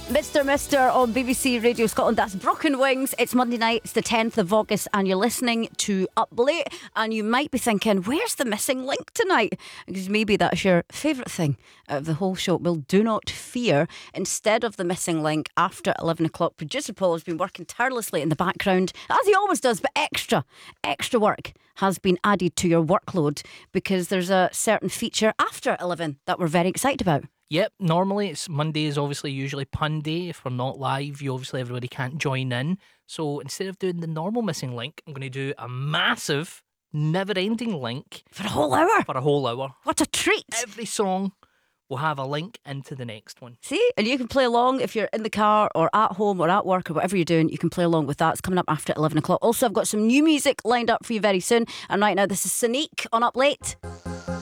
Mr. on BBC Radio Scotland. That's Broken Wings. It's Monday night, it's the 10th of August, and you're listening to Up Late. And you might be thinking, where's the missing link tonight? Because maybe that's your favourite thing out of the whole show. Well, do not fear. Instead of the missing link after 11 o'clock, producer Paul has been working tirelessly in the background, as he always does, but extra work has been added to your workload because there's a certain feature after 11 that we're very excited about. Yep, normally it's Mondays, obviously usually pun day. If we're not live, everybody can't join in. So instead of doing the normal missing link, I'm going to do a massive, never-ending link. For a whole hour? For a whole hour. What a treat. Every song will have a link into the next one. See? And you can play along if you're in the car or at home or at work or whatever you're doing. You can play along with that. It's coming up after 11 o'clock. Also, I've got some new music lined up for you very soon. And right now, this is Sonique on Up Late.